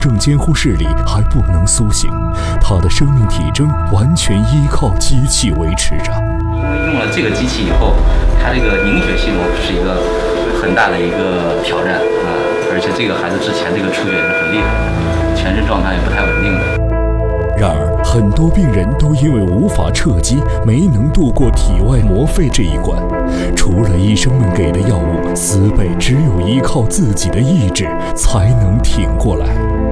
正监护室里还不能苏醒，他的生命体征完全依靠机器维持着。 因为用了这个机器以后，它这个凝血系统是一个很大的一个挑战啊，而且这个孩子之前这个出血是很厉害的，全身状态也不太稳定的。 然而，很多病人都因为无法撤机，没能度过体外膜肺这一关。除了医生们给的药物，思贝只有依靠自己的意志才能挺过来。